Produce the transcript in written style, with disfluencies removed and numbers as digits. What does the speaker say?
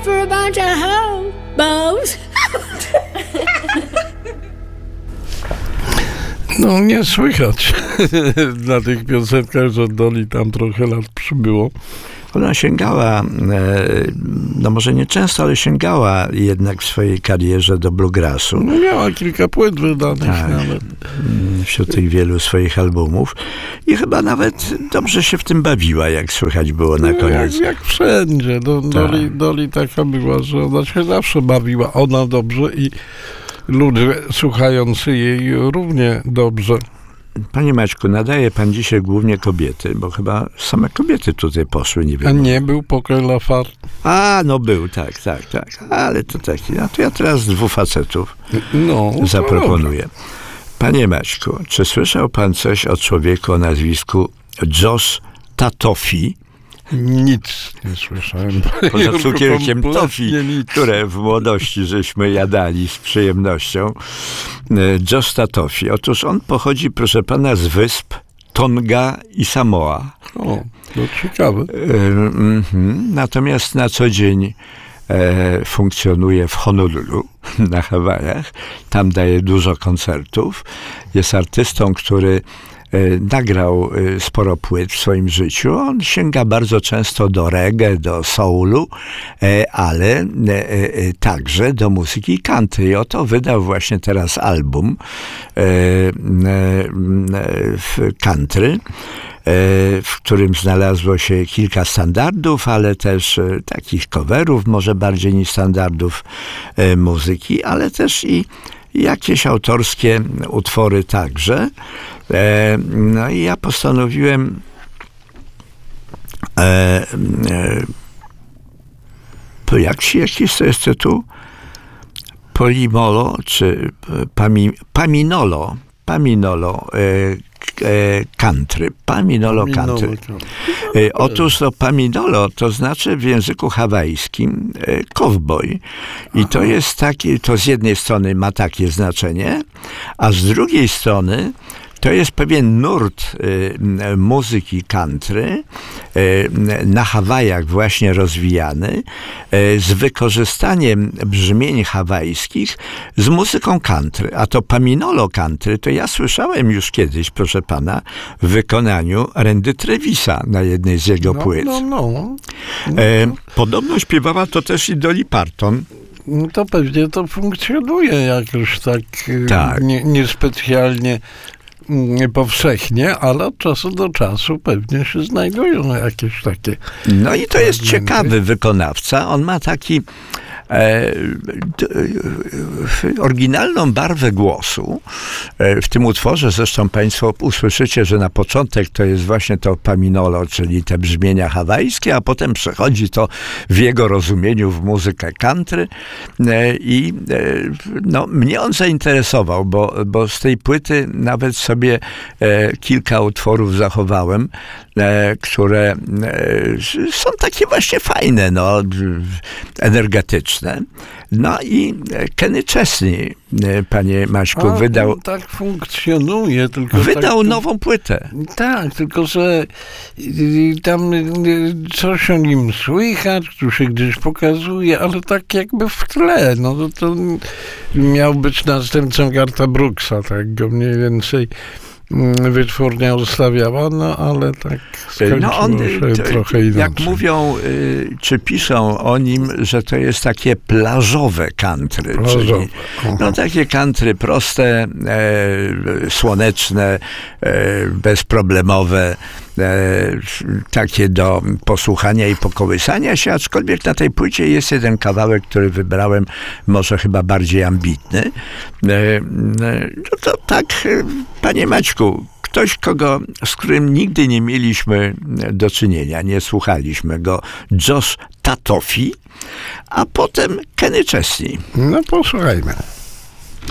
for a bunch of hobos. No nie słychać na tych piosenkach, że Dolly tam trochę lat przybyło. Ona sięgała, no może nie często, ale sięgała jednak w swojej karierze do bluegrassu. No miała kilka płyt wydanych tak, nawet. Wśród tych wielu swoich albumów. I chyba nawet dobrze się w tym bawiła, jak słychać było na koniec. Jak wszędzie. Dolly taka była, że ona się zawsze bawiła. Ona dobrze i ludzie słuchający jej równie dobrze. Panie Maćku, nadaje pan dzisiaj głównie kobiety, bo chyba same kobiety tutaj poszły, nie wiem. A nie był Poker Lafar? A, no był, tak. Ale to taki, no to ja teraz 2 facetów zaproponuję. Panie Maćku, czy słyszał pan coś o człowieku o nazwisku Josh Tatofi? Nic nie słyszałem. Poza cukierkiem tofi, które w młodości żeśmy jadali z przyjemnością. Josh Tatofi. Otóż on pochodzi, proszę pana, z wysp Tonga i Samoa. O, to ciekawe. Natomiast na co dzień funkcjonuje w Honolulu, na Hawajach. Tam daje dużo koncertów. Jest artystą, który nagrał sporo płyt w swoim życiu. On sięga bardzo często do reggae, do soulu, ale także do muzyki country. I oto wydał właśnie teraz album country, w którym znalazło się kilka standardów, ale też takich coverów, może bardziej niż standardów muzyki, ale też i jakieś autorskie utwory także. No i ja postanowiłem jaki to jest tytuł? Polimolo, czy Paminolo country. Paminolo country. Otóż to Paminolo to znaczy w języku hawajskim cowboy. I to jest taki, to z jednej strony ma takie znaczenie, a z drugiej strony to jest pewien nurt muzyki country na Hawajach właśnie rozwijany z wykorzystaniem brzmień hawajskich z muzyką country. A to Paminolo country to ja słyszałem już kiedyś, proszę pana, w wykonaniu Randy Trevisa na jednej z jego płyt. Podobno śpiewała to też i Dolly Parton. No to pewnie to funkcjonuje jakoś tak. Niespecjalnie powszechnie, ale od czasu do czasu pewnie się znajdują jakieś takie. No i to jest ciekawy wykonawca. On ma taki oryginalną barwę głosu. W tym utworze zresztą państwo usłyszycie, że na początek to jest właśnie to Paminolo, czyli te brzmienia hawajskie, a potem przechodzi to w jego rozumieniu w muzykę country i no, mnie on zainteresował, bo z tej płyty nawet sobie kilka utworów zachowałem, które są takie właśnie fajne, no, energetyczne. No i Kenny Chesney, panie Maćku, wydał... Tak funkcjonuje, tylko... Wydał nową płytę. Tak, tylko że tam coś o nim słychać, tu się gdzieś pokazuje, ale tak jakby w tle. No to miał być następcą Gartha Brooksa, tak go mniej więcej wytwórnia ustawiała, no ale tak skończyło się trochę inaczej. Jak mówią, czy piszą o nim, że to jest takie plażowe country. Czyli, no takie country proste, słoneczne, bezproblemowe, takie do posłuchania i pokołysania się, aczkolwiek na tej płycie jest jeden kawałek, który wybrałem, może chyba bardziej ambitny. No to tak, panie Maćku, ktoś, z którym nigdy nie mieliśmy do czynienia, nie słuchaliśmy go, Josh Tatofi, a potem Kenny Chesney. No posłuchajmy.